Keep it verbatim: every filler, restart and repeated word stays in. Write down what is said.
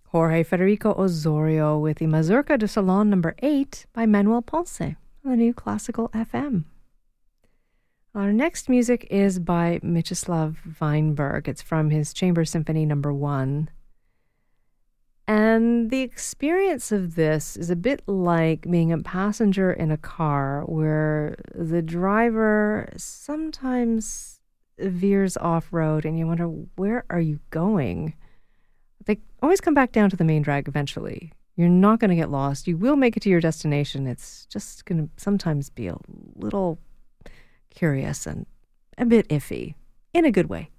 Jorge Federico Osorio with the Mazurka de Salon number eight by Manuel Ponce on the New Classical F M. Our next music is by Mieczyslaw Weinberg. It's from his Chamber Symphony number one. And the experience of this is a bit like being a passenger in a car where the driver sometimes veers off-road and you wonder, where are you going? They always come back down to the main drag eventually. You're not going to get lost. You will make it to your destination. It's just going to sometimes be a little curious and a bit iffy, in a good way.